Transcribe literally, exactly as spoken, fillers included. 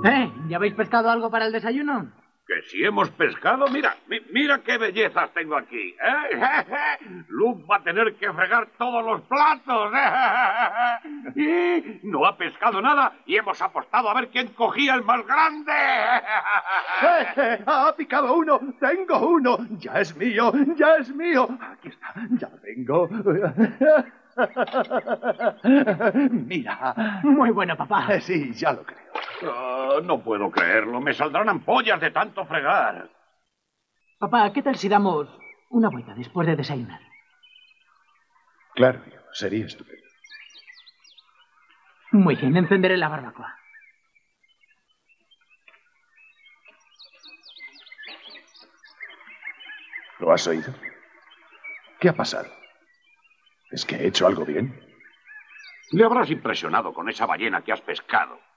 ¿Eh? ¿Ya habéis pescado algo para el desayuno? Que si hemos pescado, mira, mi, mira qué bellezas tengo aquí. ¿Eh? Luke va a tener que fregar todos los platos. ¿Eh? Y no ha pescado nada y hemos apostado a ver quién cogía el más grande. ¡Eh, eh! ¡Ha picado uno! ¡Tengo uno! ¡Ya es mío! ¡Ya es mío! Aquí está, ya lo tengo. Mira. Muy bueno, papá. Eh, sí, ya lo creo. Oh, no puedo creerlo. Me saldrán ampollas de tanto fregar. Papá, ¿qué tal si damos una vuelta después de desayunar? Claro, hijo, sería estupendo. Muy bien, encenderé la barbacoa. ¿Lo has oído? ¿Qué ha pasado? ¿Es que he hecho algo bien? Le habrás impresionado con esa ballena que has pescado.